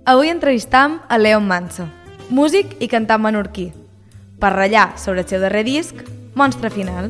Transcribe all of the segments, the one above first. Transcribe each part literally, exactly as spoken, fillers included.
Avui entrevistam a Leon Manso, músic i cantant menorquí, per ratllar sobre el seu darrer disc, Monstre Final.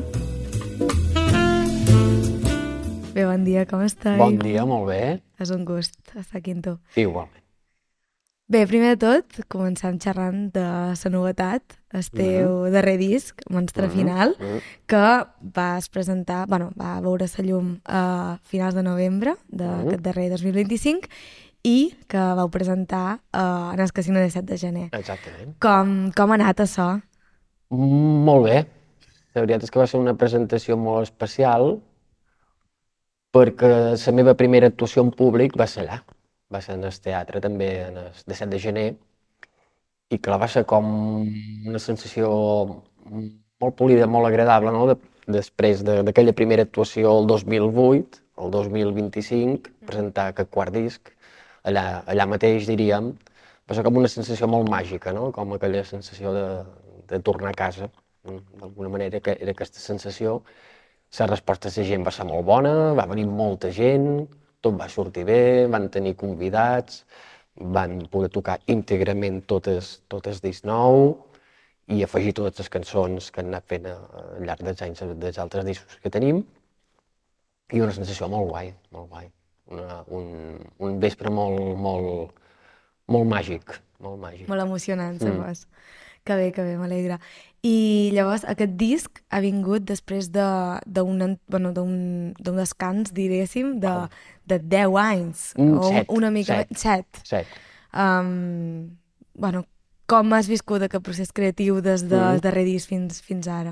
Bé, bon dia, com estàs? Bon dia, molt bé. És un gust estar aquí amb tu. Igualment. Bé, primer de tot, començam xerrant de la novetat, el teu mm-hmm. darrer disc, Monstre mm-hmm. Final, mm-hmm. que vas presentar, bueno, va veure la llum a finals de novembre d'aquest mm-hmm. darrer dos mil vint-i-cinc i que vau presentar uh, en el Casino de set de gener. Exactament. Com, com ha anat això? Mm, molt bé. La veritat és que va ser una presentació molt especial perquè la meva primera actuació en públic va ser allà. Va ser en el teatre també, en el de set de gener, i clar, va ser com una sensació molt polida, molt agradable, no? De, després d'aquella de, primera actuació el dos mil vuit, el dos mil vint-i-cinc, presentar aquest quart disc, allà, allà mateix, diríem, va ser com una sensació molt màgica, no? Com aquella sensació de, de tornar a casa, d'alguna manera, que era aquesta sensació. La resposta de la gent va ser molt bona, va venir molta gent, tot va sortir bé, van tenir convidats, van poder tocar íntegrament totes, totes disc nou i afegir totes les cançons que han anat fent al llarg dels anys dels altres discos que tenim. I una sensació molt guai, molt guai. Una, un, un vespre molt, molt, molt màgic, molt màgic. Molt emocionant, segons. Mm. Que bé, que bé, m'alegra. I llavors aquest disc ha vingut després d'un bueno, descans, diguéssim, de, de deu anys. Mm, o set. Una mica Set. Set. Set. Um, bueno, com has viscut aquest procés creatiu des del mm. darrer disc fins, fins ara?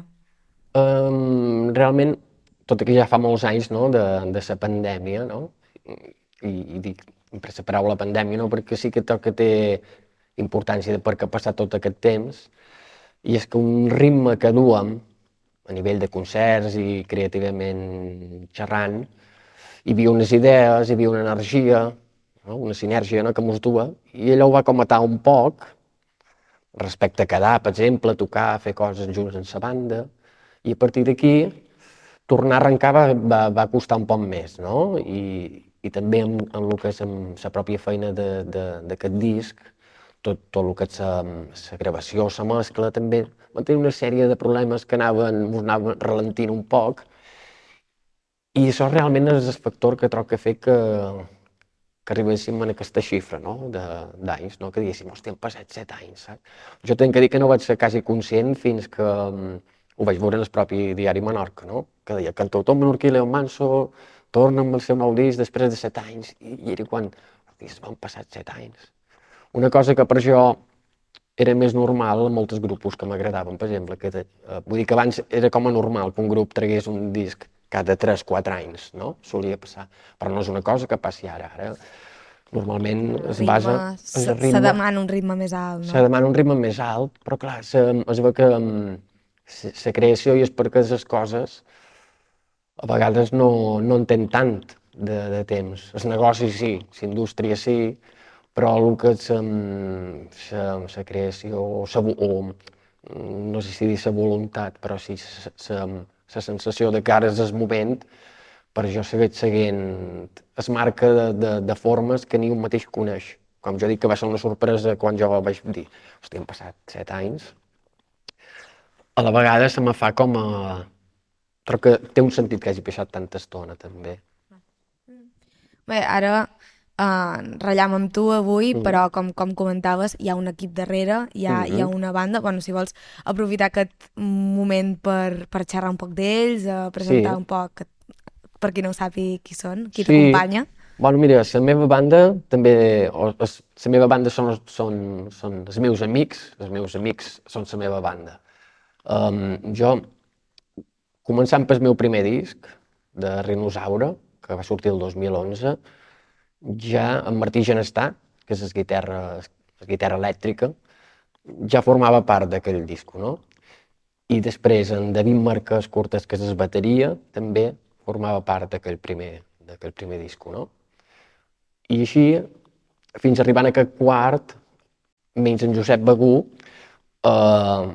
Um, realment, tot i que ja fa molts anys, no, de, de la pandèmia, no? I, i dic per la paraula pandèmia, no? Perquè sí que toca té importància de per què ha passat tot aquest temps, i és que un ritme que duem a nivell de concerts i creativament xerrant, hi havia unes idees, hi havia una energia, no? Una sinergia, no? Que mos dua, i allò ho va com matar un poc respecte a quedar, per exemple, tocar, fer coses junts en la banda, i a partir d'aquí tornar a arrencar va, va, va costar un poc més, no? I, i també en, en el que és la pròpia feina d'aquest disc, tot, tot el que és la gravació, la mescla, també va tenir una sèrie de problemes que anaven, ens anaven ralentint un poc, i això realment és el factor que trobo que fer que, que arribéssim a aquesta xifra, no? d'anys, no? Que diguéssim, hòstia, han passat set anys, saps? Jo tinc que dir que no vaig ser quasi conscient fins que um, ho vaig veure en el propi diari Menorca, no? Que deia, cantautor menorquí Leon Manso torna amb el seu nou disc després de set anys, i, i era quan, hòstia, van passar set anys. Una cosa que per jo era més normal en molts grupos que m'agradaven, per exemple, que de, eh, vull dir que abans era com a normal que un grup tragués un disc cada tres quatre anys, no? Solia passar, però no és una cosa que passi ara. Ara normalment es basa... Se, se demana un ritme més alt, no? Se demana un ritme més alt, però clar, se, es veu que la creació i és perquè les coses a vegades no, no en tenen tant de, de temps. El negoci sí, la indústria sí, però el que és la creació, sa, o no sé si dir la voluntat, però sí la sensació de que ara és el moment, per jo segueix seguint es marca de, de, de formes que ni un mateix coneix. Com jo dic que va ser una sorpresa quan jo vaig dir, hòstia, han passat set anys. A la vegada se me fa com a... Però que té un sentit que hagi passat tanta estona, també. Bé, ara uh, ratllam amb tu avui, mm. però com, com comentaves, hi ha un equip darrere, hi ha, mm-hmm. hi ha una banda. Bueno, si vols aprofitar aquest moment per, per xerrar un poc d'ells, uh, presentar sí. un poc, per qui no ho sàpiga qui són, qui sí. t'acompanya. Bueno, mira, la meva banda també, o, es, la meva banda són, són, són els meus amics, els meus amics són la meva banda. Um, jo, començant pel meu primer disc, de Rinosaure, que va sortir el dos mil onze, ja en Martí Genestà, que és la guitarra, la guitarra elèctrica, ja formava part d'aquell disco, no? I després en David Marquès Cortés, que és la bateria, també formava part d'aquell primer, d'aquell primer disco, no? I així, fins arribant a aquest quart, menys en Josep Begú, eh,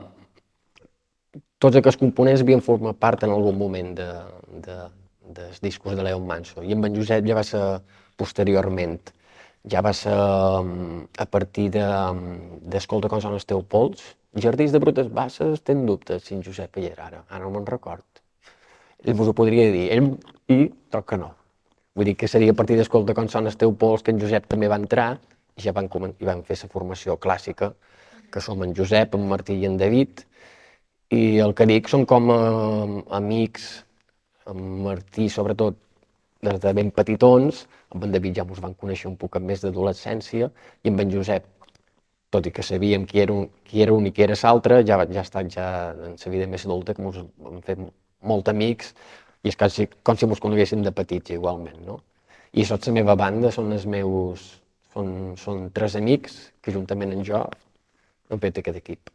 tots aquests components havien format part en algun moment de, de, dels discos de Leon Manso, i amb en Josep ja va ser posteriorment. ja va ser um, a partir d'Escolta de, com són els teus pols. Jardins de Brutes Basses, ten dubtes si en Josep hi era ara, ara no me'n record. Ell vos ho podria dir, ell i tot que no. Vull dir que seria a partir d'Escolta com són els teus pols que en Josep també va entrar i ja van, i van fer la formació clàssica, que som en Josep, en Martí i en David, i el que dic són com a, amics, en Martí sobretot, des de ben petitons, amb en David ja ens van conèixer un poc més d'adolescència, i amb en Josep, tot i que sabíem qui era un, qui era un i qui era l'altre, ja, ja ha estat ja en la vida més adulta, que ens hem fet molt amics, i és quasi com si ens coneguéssim de petits igualment, no? I això, la meva banda, són els meus, són, són tres amics que juntament amb jo hem fet aquest equip.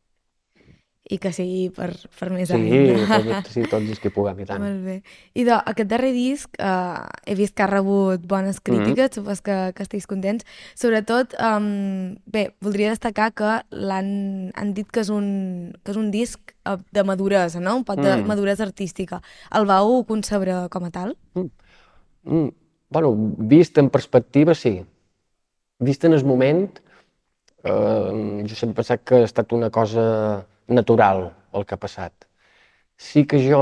I que sigui per, per més sí, anys. Tots, sí, tots els que puguem, i tant. Molt bé. I de, aquest darrer disc eh, he vist que ha rebut bones crítiques, mm-hmm. supos que, que estiguis contents. Sobretot, um, bé, voldria destacar que l'han han dit que és un, que és un disc de maduresa, no? Un poc de mm. maduresa artística. El vau concebre com a tal? Mm. Mm. Bueno, vist en perspectiva, sí. Vist en el moment, eh, jo sempre he pensat que ha estat una cosa natural el que ha passat. Sí que jo,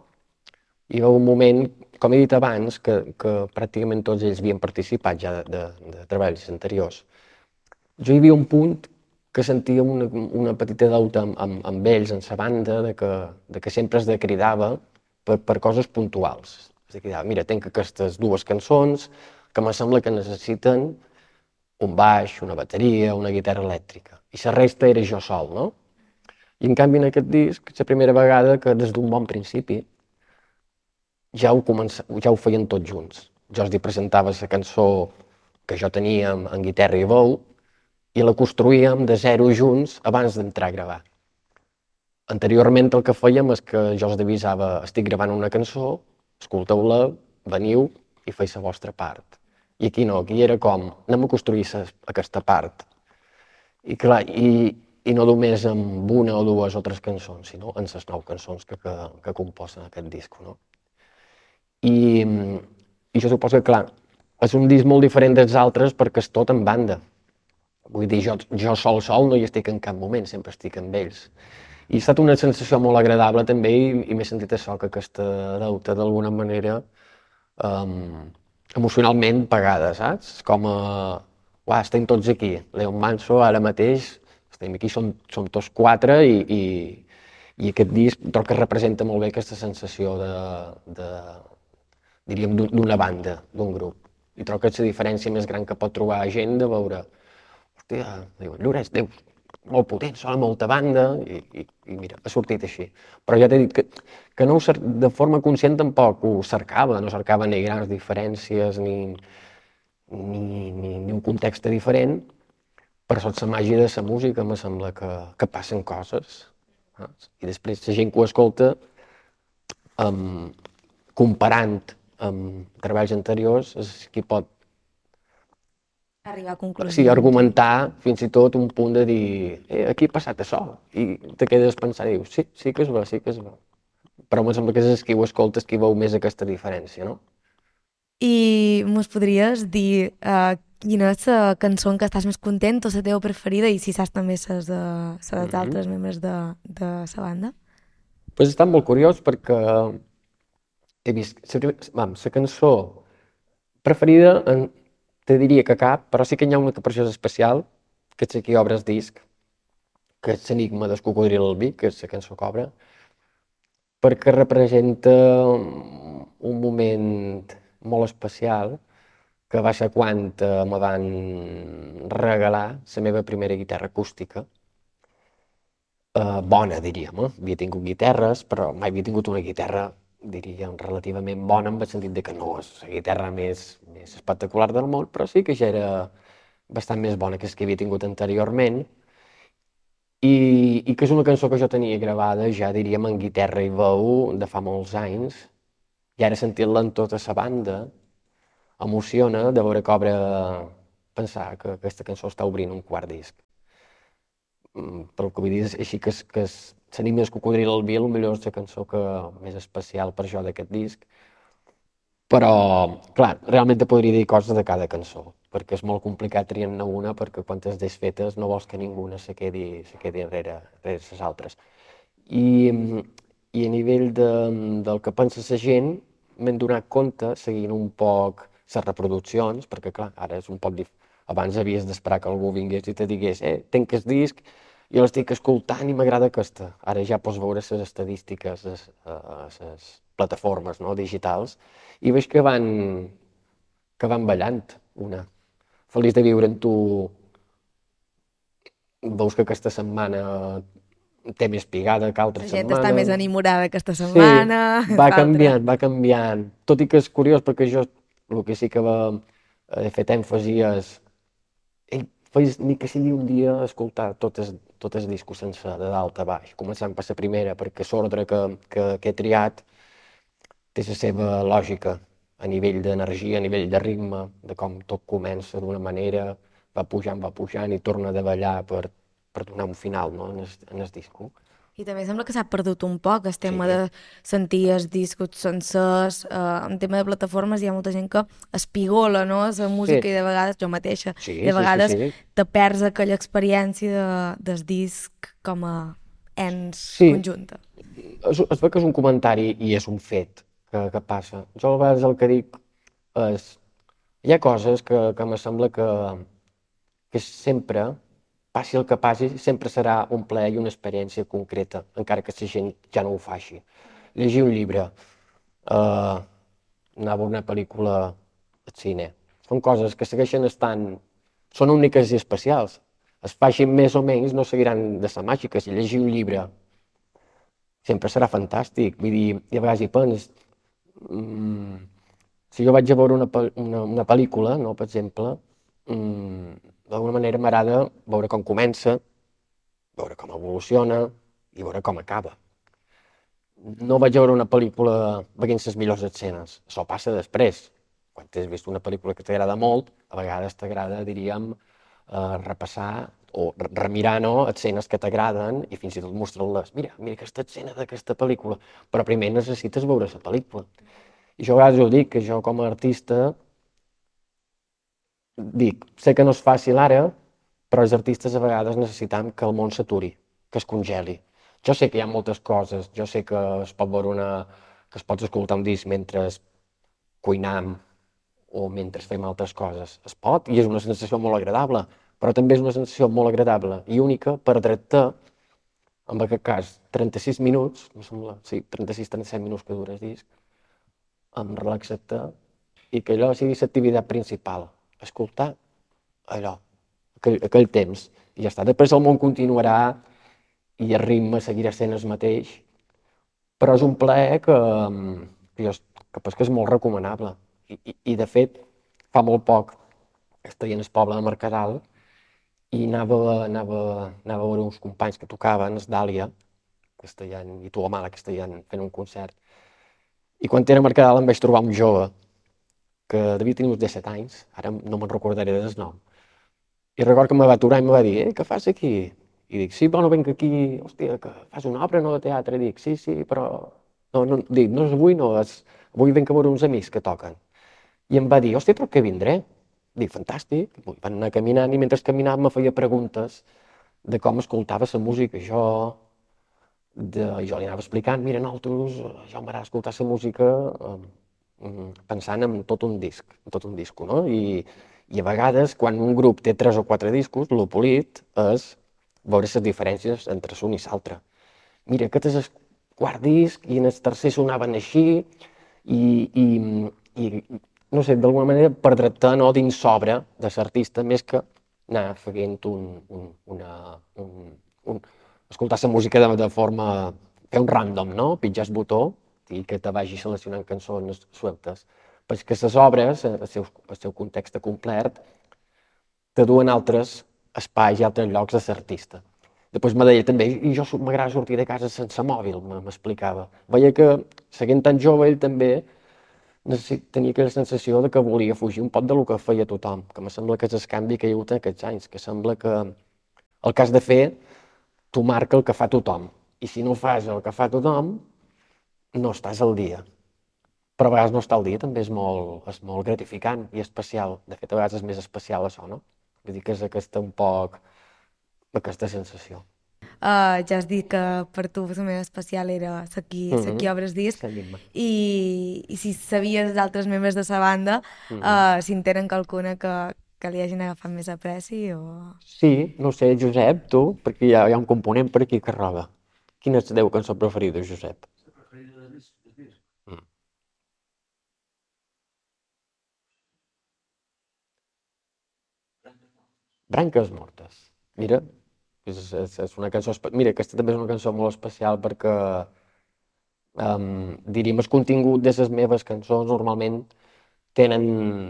hi va un moment, com he dit abans, que, que pràcticament tots ells havien participat ja de, de, de treballs anteriors. Jo hi havia un punt que sentia una, una petita deuta amb, amb, amb ells, en sa banda, de que, de que sempre es decridava per, per coses puntuals. Es decridava, mira, tenc aquestes dues cançons que me sembla que necessiten un baix, una bateria, una guitarra elèctrica. I la resta era jo sol, no? I en canvi en aquest disc, és la primera vegada que des d'un bon principi ja ho, comença, ja ho feien tots junts. Jo els presentava la cançó que jo tenia en guitarra i veu i la construïem de zero junts abans d'entrar a gravar. Anteriorment el que fèiem és que jo els avisava, estic gravant una cançó, escolteu-la, veniu i feu la vostra part. I aquí no, aquí era com, anem a construir aquesta part. I clar, i, i no només amb una o dues o tres cançons, sinó en les nou cançons que, que, que composen aquest disc, no? I, I jo suposo que, clar, és un disc molt diferent dels altres perquè és tot en banda. Vull dir, jo, jo sol sol no hi estic en cap moment, sempre estic amb ells. I ha estat una sensació molt agradable també i, i m'he sentit això, que aquesta deuta d'alguna manera um, emocionalment pagada, saps? Com a, uah, estem tots aquí, Leon Manso ara mateix, estem aquí, som, som tots quatre i, i, i aquest disc trobo que representa molt bé aquesta sensació de, de diríem, d'una banda, d'un grup. I trobo que és la diferència més gran que pot trobar gent de veure, hòstia, diu, Lloret, Déu, molt potent, sona molta banda, i, i, i mira, ha sortit així. Però ja t'he dit que, que no ho, de forma conscient tampoc ho cercava, no cercava ni grans diferències, ni, ni, ni, ni un context diferent, però sota la màgia de la música me sembla que, que passen coses. Eh? I després la gent que ho escolta, um, comparant amb treballs anteriors, és qui pot arribar a conclusions. Sí, argumentar fins i tot un punt de dir eh, aquí ha passat això, i te quedes pensant i dius, sí, sí que és bo, sí que és bo. Però em sembla que és qui ho escolta, qui veu més aquesta diferència, no? I mos podries dir uh, quina és la cançó en què estàs més content o la teva preferida i si saps també les de, dels mm-hmm. altres membres de, de la banda? Pues està molt curiós perquè he vist la cançó preferida, en, te diria que cap, però sí que hi ha una que per això és especial, que és aquí obre el disc, que és l'enigma del cocodril al vi, que és la cançó que obre, perquè representa un moment molt especial, que va ser quan eh, me van regalar la meva primera guitarra acústica. Eh, bona, diríem, eh? Havia tingut guitarres, però mai havia tingut una guitarra, diríem, relativament bona, en el sentit de que no és la guitarra més, més espectacular del món, però sí que ja era bastant més bona que la que havia tingut anteriorment. I, i que és una cançó que jo tenia gravada ja, diríem, en guitarra i veu de fa molts anys, i ara sentir-la en tota la banda emociona de veure que obre, pensar que aquesta cançó està obrint un quart disc. Pel que vull dir, així que, que s'anima el cocodril al vi, potser és la cançó que, més especial per jo d'aquest disc. Però, clar, realment te podria dir coses de cada cançó, perquè és molt complicat triar-ne una, perquè quan es desfetes no vols que ninguna se quedi, se quedi enrere, enrere les altres. I, i a nivell de, del que pensa la gent, m'he donat compte, seguint un poc les reproduccions, perquè clar, ara és un poc difícil. Abans havies d'esperar que algú vingués i te digués, eh, tenc el disc, jo l'estic escoltant i m'agrada aquesta. Ara ja pots veure les estadístiques a les plataformes, no, digitals, i veig que van, que van ballant una. Feliç de viure amb tu, veus que aquesta setmana té més pigada que altra setmana. La gent està més enamorada aquesta setmana. Sí, va canviant, va canviant. Tot i que és curiós, perquè jo el que sí que va, he fet èmfasi és ei, fes, ni que sigui un dia escoltar tot el, tot el disco sense, de dalt a baix, començant per la primera, perquè l'ordre que, que, que he triat té la seva lògica a nivell d'energia, a nivell de ritme, de com tot comença d'una manera, va pujant, va pujant i torna a davallar per, per donar un final, no, en el, en el disco. I també sembla que s'ha perdut un poc el tema Sí. de sentir els discos sencers. Uh, en tema de plataformes hi ha molta gent que espigola, no?, la música, Sí. i de vegades, jo mateixa, Sí, i de sí, vegades sí, sí. te perds aquella experiència de, del disc com a ens Sí. conjunta. Es, es veu que és un comentari i és un fet que, que passa. Jo a vegades el que dic és, hi ha coses que, que me sembla que, que sempre, passi el que passi, sempre serà un plaer i una experiència concreta, encara que la gent ja no ho faci. Llegir un llibre, eh, anar a veure una pel·lícula al cine, són coses que segueixen estant, són úniques i especials. Es facin més o menys, no seguiran de ser màgiques. I llegir un llibre sempre serà fantàstic, vull dir, i a vegades hi pens, mm, si jo vaig a veure una, una, una pel·lícula, no, per exemple, mm, d'alguna manera m'agrada veure com comença, veure com evoluciona i veure com acaba. No vaig a veure una pel·lícula veient les millors escenes, això passa després. Quan has vist una pel·lícula que t'agrada molt, a vegades t'agrada, diríem, eh, repassar o remirar, no, escenes que t'agraden i fins i tot mostrar-les. Mira, mira aquesta escena d'aquesta pel·lícula, però primer necessites veure la pel·lícula. I jo a vegades ho dic, que jo com a artista dic, sé que no és fàcil ara, però els artistes a vegades necessitem que el món s'aturi, que es congeli. Jo sé que hi ha moltes coses, jo sé que es pot veure una, que es pots escoltar un disc mentre cuinam o mentre fem altres coses. Es pot, i és una sensació molt agradable, però també és una sensació molt agradable i única per dret-te, en aquest cas, trenta-sis minuts, em sembla, sí, trenta-sis trenta-set minuts que dura el disc, amb relaxar-te, i que allò sigui l'activitat principal, escoltar allò, aquell, aquell temps, i ja està. Després el món continuarà i el ritme seguirà sent el mateix, però és un plaer que, que, jo, que, que és molt recomanable. I, i, I de fet, fa molt poc estic en el poble de Mercadal i anava, anava, anava a veure uns companys que tocaven, els Dàlia, que estaven, i Tuamala, que estaven fent un concert. I quan era a Mercadal em vaig trobar un jove que devia tenir uns disset anys, ara no me'n recordaré del nom. I record que em va aturar i em va dir, eh, què fas aquí? I dic, sí, bueno, vinc aquí, hòstia, que fas una obra, no, de teatre? I dic, sí, sí, però... No, no, dic, no és avui, no, és... avui vinc a veure uns amics que toquen. I em va dir, hòstia, però què vindré? Dic, fantàstic. Van anar caminant i mentre caminava me feia preguntes de com escoltava la música. Jo, de... jo li anava explicant, mira, nosaltres, jo m'agrada escoltar la música eh, pensant en tot un disc, en tot un disco, no? I, i a vegades, quan un grup té tres o quatre discos, el polit és veure les diferències entre un i l'altre. Mira, aquest és el quart disc i en el tercer sonaven així i, i, i no sé, d'alguna manera perdre-te, no, dins sobre de l'artista més que anar fent un, un, una, un, un, escoltar la música de, de forma, fer un random, no? Pitjar el botó i que te vagi seleccionant cançons sueltes. Perquè les obres, el seu, el seu context complet, te duen altres espais i altres llocs de l'artista. Després me deia també, i jo m'agrada sortir de casa sense mòbil, m'explicava. Veia que, seguint tan jove, ell també tenia aquella sensació de que volia fugir un poc del que feia tothom, que me sembla que és el canvi que hi ha hagut en aquests anys, que sembla que el que has de fer t'ho marca el que fa tothom, i si no fas el que fa tothom, no estàs al dia. però a vegades no estar al dia també és molt, és molt gratificant i especial. De fet, a vegades és més especial això, no? Vull dir que és aquesta un poc, aquesta sensació. Uh, ja has dit que per tu el més especial era sa qui, Mm sa -hmm. qui obres disc Seguim-me. i, i si sabies d'altres membres de la banda, Mm -hmm. uh, si en tenen qualcuna que, que li hagin agafat més apreci o... Sí, no sé, Josep, tu, perquè hi ha, hi ha un component per aquí que roba. Quina és la teva cançó preferida, Josep? Mm. Branques mortes. Mira, és, és, és una cançó... espe- Mira, aquesta també és una cançó molt especial perquè, um, diríem, el contingut de les meves cançons normalment tenen,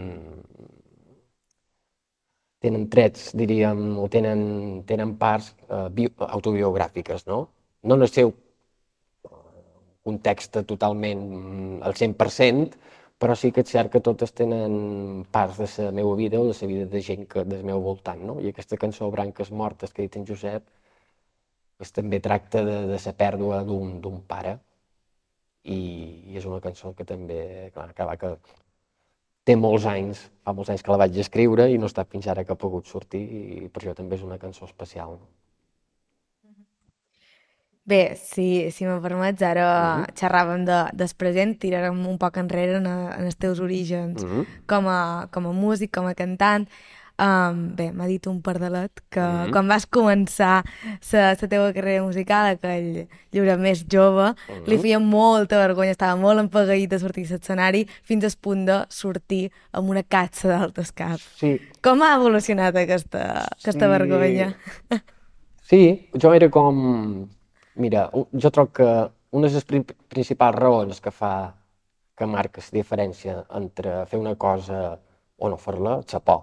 tenen trets, diríem, o tenen, tenen parts uh, bio, autobiogràfiques, no? No en el seu context totalment mm, al cent per cent, però sí que és cert que totes tenen parts de la meva vida o de la vida de gent que del meu voltant, no? I aquesta cançó, Branques mortes, que ha dit en Josep, pues, també tracta de, de la pèrdua d'un pare i, i és una cançó que també, clar, que, va, que té molts anys, fa molts anys que la vaig escriure i no està fins ara que ha pogut sortir i per això també és una cançó especial. No? Bé, si, si me permets, Mm ara -hmm. xerràvem de, del present, tirarem un poc enrere en, a, en els teus orígens Mm -hmm. com a, com a músic, com a cantant. Um, bé, m'ha dit un pardalet que Mm -hmm. quan vas començar la teva carrera musical, aquell llibre més jove, Mm li -hmm. feia molta vergonya, estava molt empegueït de sortir a l'escenari fins al punt de sortir amb una catxa dalt al cap. Sí, Com ha evolucionat aquesta, aquesta sí, vergonya? sí, jo era com... Mira, u- jo trobo que una de les prin- principals raons que fa que marca la diferència entre fer una cosa o no fer-la és la por.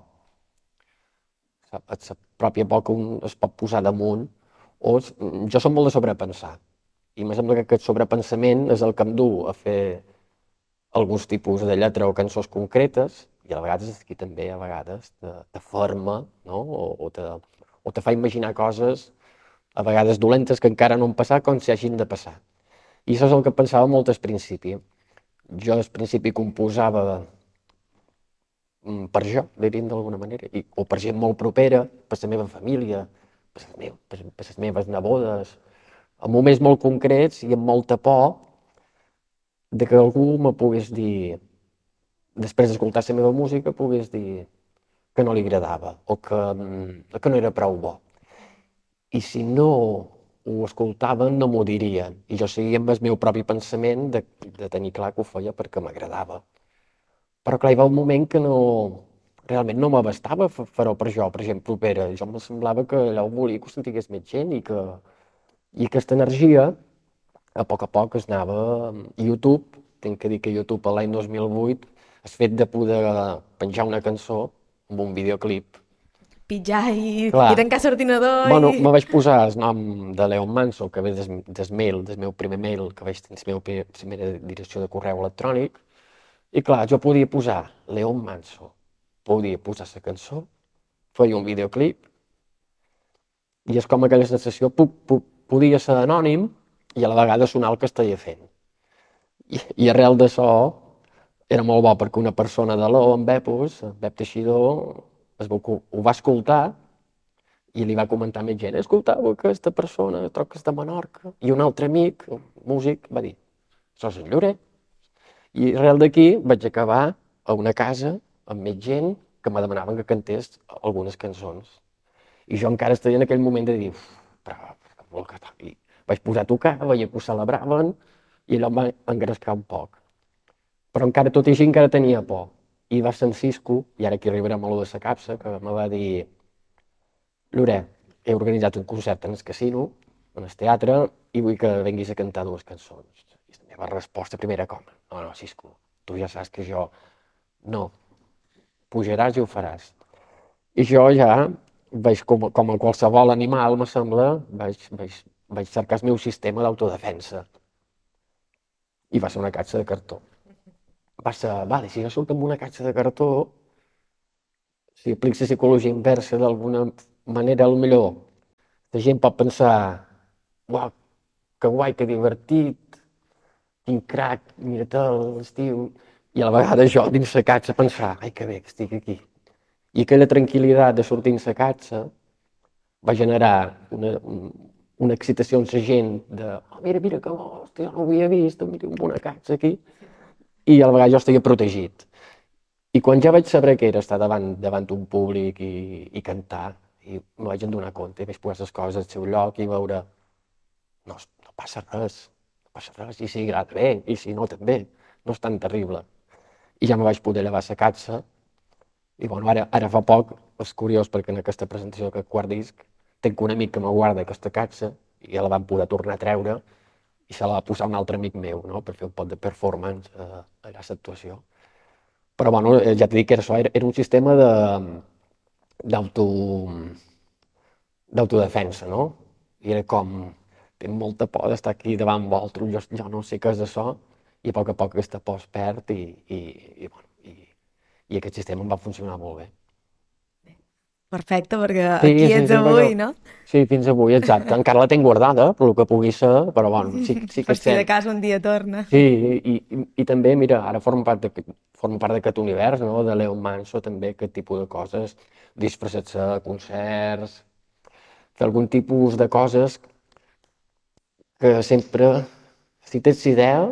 La, la pròpia por que un es pot posar damunt o és, jo som molt de sobrepensar i em sembla que aquest sobrepensament és el que em du a fer alguns tipus de lletra o cançons concretes i a vegades és aquí també a vegades te, te forma, no? o, o, te, o te fa imaginar coses a vegades dolentes que encara no han passat com si hagin de passar. I això és el que pensava molt al principi. Jo al principi composava mm, per jo, diríem d'alguna manera, I, o per gent molt propera, per la meva família, per les, meves, per, per les meves nebodes, en moments molt concrets i amb molta por de que algú me pogués dir, després d'escoltar la meva música, pogués dir que no li agradava o que, mm, que no era prou bo. I si no ho escoltaven, no m'ho dirien. I jo seguia amb el meu propi pensament de, de tenir clar que ho feia perquè m'agradava. Però clar, hi va un moment que no, realment no m'abastava fer-ho per jo, per gent propera. Jo em semblava que allò volia que ho sentigués més gent i que, i aquesta energia, a poc a poc, es anava... YouTube, tinc que dir que YouTube l'any dos mil vuit, el fet de poder penjar una cançó amb un videoclip. Pitjar i, i Clar, tancar l'ordinador bueno, i... me vaig posar el nom de Leon Manso, que ve des, des mail, del meu primer mail, que vaig tenir la meva pri- primera direcció de correu electrònic, i clar, jo podia posar Leon Manso, podia posar la cançó, feia un videoclip, i és com aquella sensació, puc, puc, podia ser anònim i a la vegada sonar el que estava fent. I, i arrel d'això era molt bo perquè una persona de l'O, en Bepus, en Bep Teixidor, es va, ho va escoltar i li va comentar a més gent, escoltau aquesta persona, troc que és de Menorca, i un altre amic, un músic, va dir, això és en Lloret. I arrel d'aquí vaig acabar a una casa amb més gent que me demanaven que cantés algunes cançons. I jo encara estava en aquell moment de dir, però, però vol que toqui. Vaig posar a tocar, veia que ho celebraven, i allò em va engrescar un poc. Però encara tot i així encara tenia por. I va ser en Cisco, i ara aquí arribarem a lo de la capsa, que me va dir, Lloret, he organitzat un concert en el casino, en el teatre, i vull que venguis a cantar dues cançons. I la meva resposta primera com, no, no, Cisco, tu ja saps que jo no, pujaràs i ho faràs. I jo ja vaig, com, com a qualsevol animal, me sembla, vaig, vaig, vaig cercar el meu sistema d'autodefensa. I va ser una catxa de cartó. Va ser, vale, si jo surto amb una catxa de cartó, si aplics la psicologia inversa d'alguna manera, millor la gent pot pensar, uau, que guai, que divertit, quin crac, mira-te l'estiu. I a la vegada jo dins la casa pensar, ai que bé que estic aquí. I aquella tranquil·litat de sortir dins la casa va generar una, una excitació en la gent de, oh, mira, mira que bo, hòstia, no ho havia vist, mira una casa aquí. I a la vegada jo estigui protegit. I quan ja vaig saber què era estar davant, davant un públic i, i cantar, i me vaig adonar compte, i vaig posar les coses al seu lloc i veure, no, no passa res, no passa res, i si agrada bé, i si no també, no és tan terrible. I ja me vaig poder llevar a la casa, i bueno, ara, ara fa poc, és curiós perquè en aquesta presentació d'aquest quart disc, tinc un amic que me guarda aquesta capsa, i ja la vam poder tornar a treure, i se la va posar un altre amic meu, no?, per fer un pot de performance eh, allà a l'actuació. Però bueno, ja t'he dit que era això, era, era un sistema de, d'auto, d'autodefensa, no? I era com, tinc molta por d'estar aquí davant vosaltres, jo, jo no sé què és això, i a poc a poc aquesta por es perd i, i, i, bueno, i, i aquest sistema em va funcionar molt bé. Perfecte, perquè Sí, aquí sí, ets sí, avui, però- no? Sí, fins avui, exacte. Encara la tinc guardada, per el que pugui ser, però bueno, sí, sí que Per si de estem. cas un dia torna. Sí, i, i, i també, mira, ara formo part d'aquest formo part d'aquest univers, no?, de Leon Manso, també, aquest tipus de coses, disfressar-se a concerts, fer algun tipus de coses que sempre, si tens idea,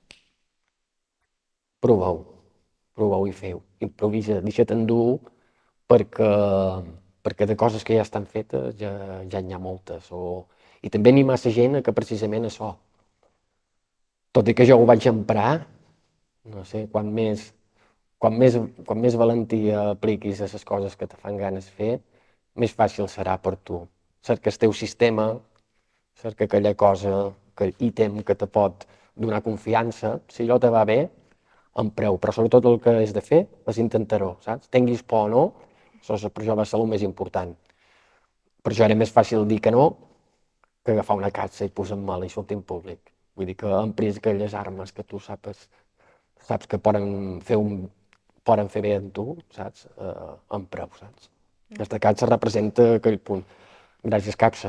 proveu, proveu i feu, improvisa, deixa't endur, perquè, perquè de coses que ja estan fetes ja, ja n'hi ha moltes, o... i també animar la gent a que precisament això, tot i que jo ho vaig emprar, no sé, quan més, quan més, quan més valentia apliquis a les coses que te fan ganes fer, més fàcil serà per tu. Cerca el teu sistema, cerca aquella cosa, aquell ítem que te pot donar confiança. Si allò te va bé, empreu, però sobretot el que has de fer és intentar-ho, saps? Tinguis por o no, això per això va ser el més important. Per això era més fàcil dir que no que agafar una catxa i posar-me-la i sortir en públic. Vull dir que hem pres aquelles armes que tu saps, saps que poden fer, un, poden fer bé amb tu, saps? Eh, amb preu, saps? Aquesta capsa representa aquell punt. Gràcies, capsa.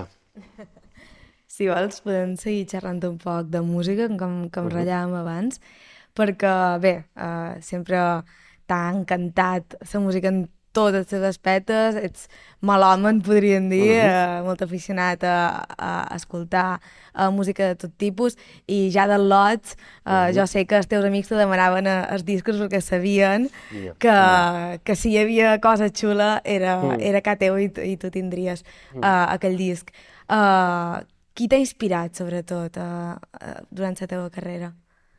Si vols, podem seguir xerrant un poc de música, com, com Mhm. ratllàvem abans, perquè, bé, uh, sempre t'ha encantat la música en tots els seus aspectes, ets melòman, podríem dir, Mhm. uh, molt aficionat a, a escoltar uh, música de tot tipus, i ja del lot, uh, Mhm. jo sé que els teus amics te demanaven eh, els discos perquè sabien Yeah. que, que si hi havia cosa xula era, Mm. era ca teu i, tu- i tu tindries Mm. uh, aquell disc. Uh, qui t'ha inspirat, sobretot, uh, uh, durant la teva carrera?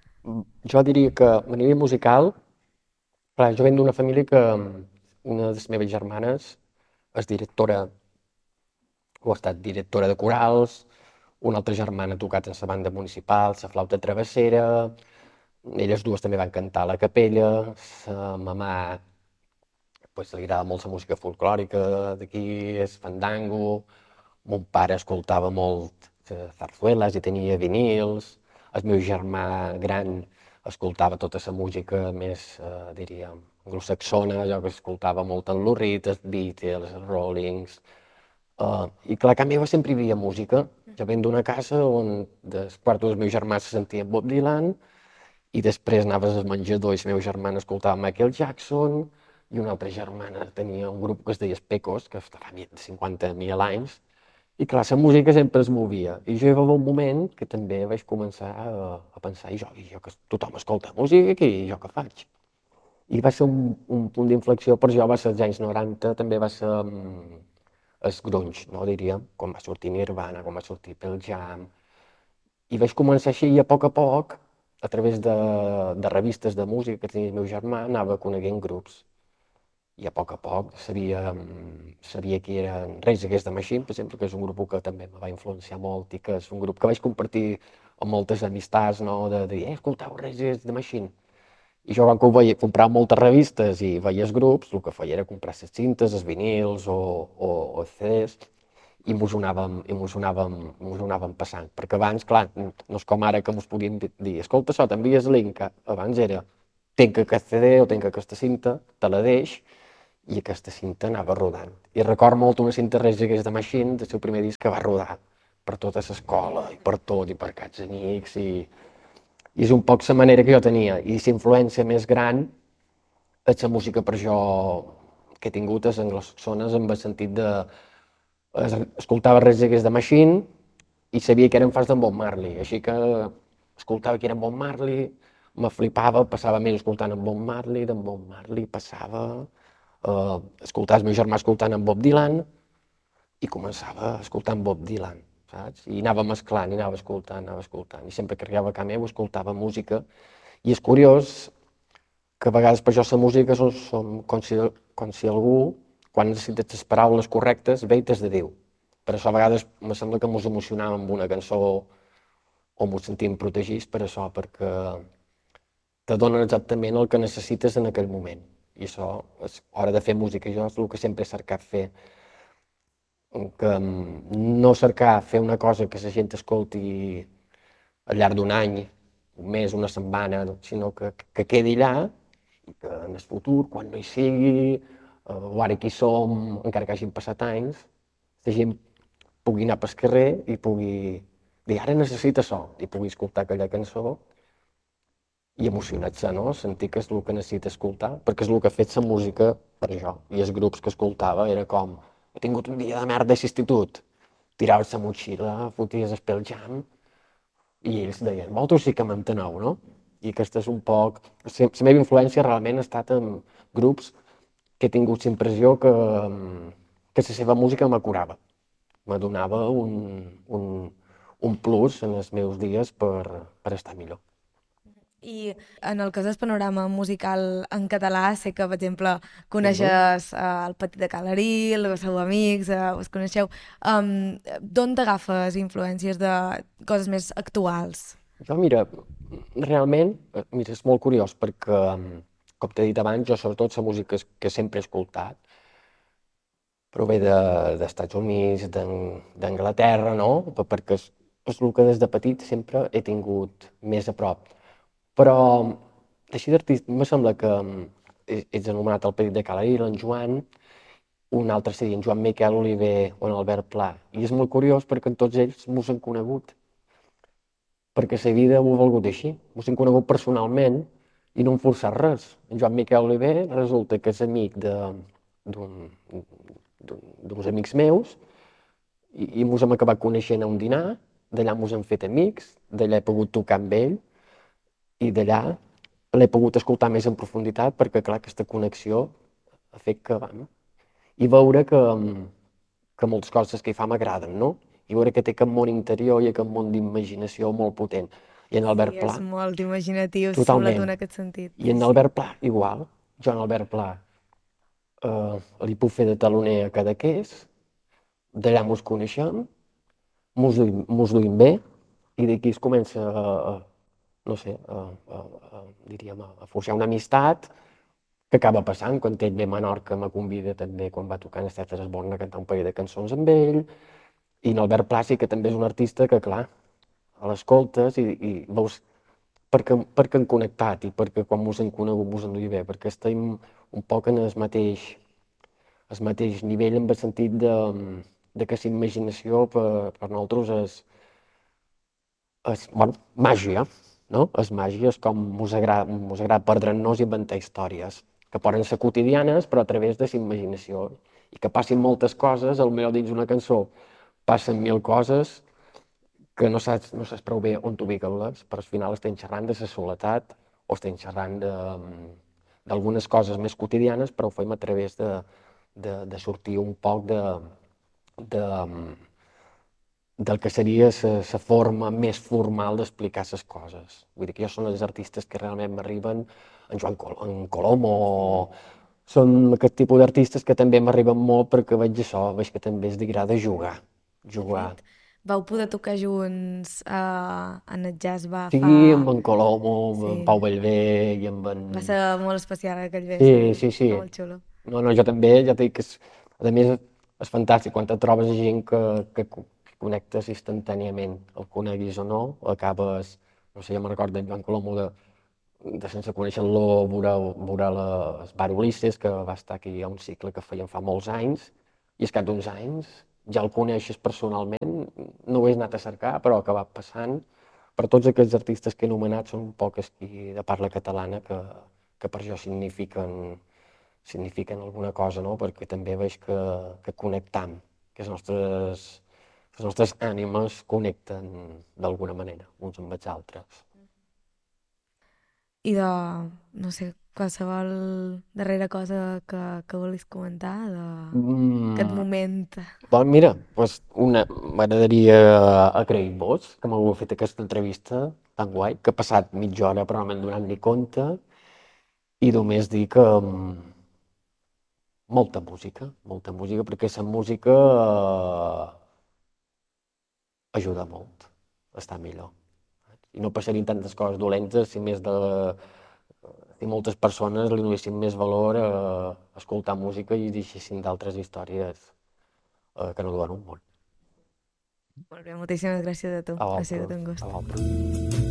Jo diria que a nivell musical, clar, jo venc d'una família que una de les meves germanes és directora, o ha estat directora de corals, una altra germana ha tocat en la banda municipal, la flauta travessera, elles dues també van cantar a la capella, sa mamà pues, li agrada molt la música folclòrica d'aquí, és fandango, mon pare escoltava molt eh, zarzueles i tenia vinils, el meu germà gran escoltava tota la música més, eh, diríem, anglosaxona, jo que escoltava molt en Lou Reed, els Beatles, els Rollings, Uh, I clar, a casa meva sempre hi havia música. Jo venc d'una casa on des quarto dels meus germans se sentia Bob Dylan i després anaves al menjador i la meva germana escoltava Michael Jackson i una altra germana tenia un grup que es deia Especos, que fa cinquanta mil anys, i clar, la música sempre es movia. I jo hi va haver un moment que també vaig començar a, a pensar, i jo, i jo que tothom escolta música aquí, i jo què faig? I va ser un, un punt d'inflexió per jo, va ser als anys noranta, també va ser um, el grunge, no, diríem, quan va sortir Nirvana, quan va sortir Pearl Jam, i vaig començar així i a poc a poc, a través de, de revistes de música que tenia el meu germà, anava coneguent grups. I a poc a poc sabia, sabia qui era Rage Against the Machine, per exemple, que és un grup que també em va influenciar molt i que és un grup que vaig compartir amb moltes amistats, no, de dir, eh, escoltau Rage Against the Machine. I jo, quan ho veia, comprava moltes revistes i veies grups, el que feia era comprar les cintes, els vinils o, o, o C Ds, i mos ho anàvem, i mos ho anàvem, mos ho anàvem passant. Perquè abans, clar, no és com ara que mos podien dir, escolta això, t'envies el link. Abans era, tinc aquest C D o tinc aquesta cinta, te la deix, i aquesta cinta anava rodant. I record molt una cinta Rage Against the Machine, del seu primer disc, que va rodar per tota l'escola i per tot, i per aquests amics, i, I és un poc la manera que jo tenia. I la influència més gran és la música per jo que he tingut les anglosaxones en el sentit de escoltava Rage Against the Machine i sabia que eren fans d'en Bob Marley, així que escoltava que era en Bob Marley, me flipava, passava més escoltant en Bob Marley, d'en Bob Marley passava a escoltar el meu germà escoltant en Bob Dylan i començava escoltant Bob Dylan, saps? I anava mesclant, i anava escoltant, anava escoltant, i sempre que arribava a casa meva escoltava música. I és curiós que a vegades per això la música som, som com, si, com si algú, quan necessites les paraules correctes, ve i t'has de dir. Per això a vegades me sembla que mos emocionàvem amb una cançó o mos sentim protegits per això, perquè te donen exactament el que necessites en aquell moment. I això, a l'hora de fer música, jo és el que sempre he cercat fer. Que no cercar fer una cosa que la gent escolti al llarg d'un any, un mes, una setmana, sinó que, que quedi allà i que en el futur, quan no hi sigui, o ara que hi som, encara que hagin passat anys, la gent pugui anar pel carrer i pugui dir ara necessita això, i pugui escoltar aquella cançó i emocionar-se, no? Sentir que és el que necessita escoltar, perquè és el que ha fet la música per jo. I els grups que escoltava era com, he tingut un dia de merda a l'institut, tiraves la motxilla, foties el Pearl Jam, i ells deien, vosaltres sí que m'enteneu, no? I aquesta és un poc... La meva influència realment ha estat en grups que he tingut la impressió que, que la seva música m'acurava. Me donava un, un, un plus en els meus dies per, per estar millor. I en el cas del panorama musical en català, sé que, per exemple, coneixes uh, el Petit de Calaril, els seus amics, uh, us coneixeu. Um, D'on t'agafes influències de coses més actuals? Jo, mira, realment, mira, és molt curiós perquè, com t'he dit abans, jo sobretot la música que sempre he escoltat prové dels Estats Units, d'Anglaterra, no? Perquè és, és el que des de petit sempre he tingut més a prop. Però, així d'artista, me sembla que ets anomenat el Petit de Calaril, en Joan, un altre seria en Joan Miquel Oliver o en Albert Pla. I és molt curiós perquè en tots ells mos han conegut. Perquè la vida ho ha volgut així. Mos hem conegut personalment i no hem forçat res. En Joan Miquel Oliver resulta que és amic d'uns amics meus i, i mos hem acabat coneixent a un dinar, d'allà mos hem fet amics, d'allà he pogut tocar amb ell i d'allà l'he pogut escoltar més en profunditat perquè, clar, aquesta connexió ha fet que vam i veure que, que moltes coses que hi fa m'agraden, no? I veure que té aquest món interior i aquest món d'imaginació molt potent. I en Albert Sí, Pla... és molt imaginatiu, totalment. sembla tu en aquest sentit. I en Albert Pla, igual. Jo en Albert Pla eh, li puc fer de taloner a Cadaqués, d'allà mos coneixem, mos duim, mos duim bé, i d'aquí es comença a, a no sé, a, a, a, diríem, a forjar una amistat que acaba passant quan ell ve a Menorca, me convida també quan va tocar en Estetes Esborn a cantar un parell de cançons amb ell, i en Albert Pla sí que també és un artista que, clar, a l'escoltes i, i veus perquè, perquè han connectat i perquè quan mos hem conegut mos en duia bé, perquè estem un poc en el mateix, el mateix nivell en el sentit de, de que la imaginació per, per nosaltres és, és bueno, màgia, no? És màgia, és com mos agrada, mos agrada perdre'ns i inventar històries que poden ser quotidianes però a través de la imaginació i que passin moltes coses, potser dins una cançó passen mil coses que no saps, no saps prou bé on t'ubiquen-les, però al final estem xerrant de la soledat o estem xerrant d'algunes coses més quotidianes, però ho fem a través de, de, de sortir un poc de, de, del que seria la forma més formal d'explicar les coses. Vull dir que jo són els artistes que realment m'arriben, en Joan Col en Colomo, són aquest tipus d'artistes que també m'arriben molt perquè veig això, veig que també els agrada jugar. jugar. Vau poder tocar junts uh, en el jazz bar Sí, fa... amb en Colomo, amb Sí. en Pau Bellver i amb en... Va ser molt especial aquell Sí, vespre. sí, sí. Molt xulo. No, no, jo també, ja t'he dit que és, a més és fantàstic quan et trobes gent que, que, que connectes instantàniament, el coneguis o no, acabes, no sé, jo me'n recordo d'en Joan Colomo de, de sense conèixer-lo, veure, veure les Bar Ulisses, que va estar aquí a un cicle que feien fa molts anys, i al cap d'uns anys ja el coneixes personalment, no ho he anat a cercar, però ha acabat passant, per tots aquests artistes que he anomenat són pocs qui de parla catalana que, que per jo signifiquen, signifiquen alguna cosa, no? Perquè també veig que, que connectam, que les nostres, les nostres ànimes connecten d'alguna manera, uns amb els altres. I de, no sé, qualsevol darrera cosa que, que volis comentar d'aquest Mm, moment. doncs mira, doncs una, m'agradaria agrair-vos que m'heu fet aquesta entrevista tan guai, que ha passat mitja hora però no m'he donat ni compte, i només dir que mm, molta música, molta música, perquè la música eh, ajuda molt a estar millor. I no passarien tantes coses dolentes si més de... si moltes persones li donessin més valor a escoltar música i deixessin d'altres històries eh, que no duen un món. Molt bé, moltíssimes gràcies a tu. A Ha sigut vosaltres, un a gust. vosaltres.